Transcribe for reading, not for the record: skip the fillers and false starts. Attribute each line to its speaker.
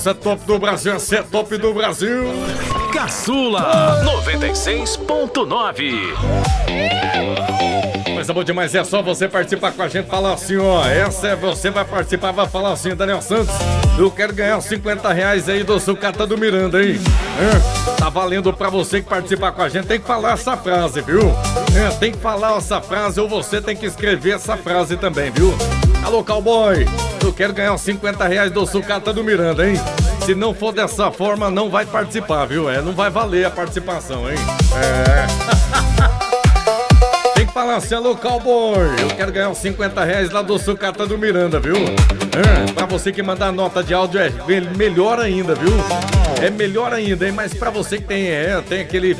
Speaker 1: Essa é top do Brasil, essa é top do Brasil.
Speaker 2: Caçula 96.9.
Speaker 1: Coisa boa demais, é só você participar com a gente, falar assim, ó. Essa é você, vai participar, vai falar assim, Daniel Santos. Eu quero ganhar uns R$50 aí do Sucata do Miranda, hein? Tá valendo pra você que participar com a gente, tem que falar essa frase, viu? Tem que falar essa frase ou você tem que escrever essa frase também, viu? Alô, cowboy, eu quero ganhar uns R$50 do Sucata do Miranda, hein? Se não for dessa forma, não vai participar, viu? Não vai valer a participação, hein? Tem que falar assim, alô, cowboy, eu quero ganhar uns R$50 lá do Sucata do Miranda, viu? Pra você que mandar nota de áudio é melhor ainda, viu? É melhor ainda, hein? Mas pra você que tem aquele